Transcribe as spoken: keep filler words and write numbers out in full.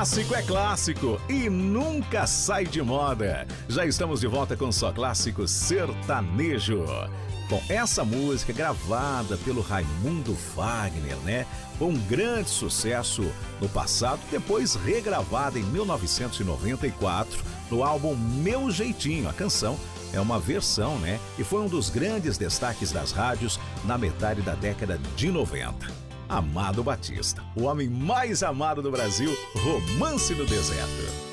Clássico é clássico e nunca sai de moda. Já estamos de volta com Só Clássico Sertanejo. Bom, essa música gravada pelo Raimundo Fagner, né? Foi um grande sucesso no passado, depois regravada em mil novecentos e noventa e quatro no álbum Meu Jeitinho. A canção é uma versão, né? E foi um dos grandes destaques das rádios na metade da década de noventa. Amado Batista, o homem mais amado do Brasil, Romance no Deserto.